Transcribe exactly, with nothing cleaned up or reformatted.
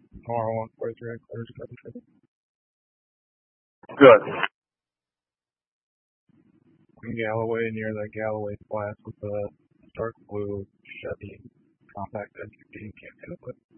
R one forty-three quarters coverage. Good. In Galloway, near the Galloway Flats with the dark blue Chevy compact S U V. Can't get it, but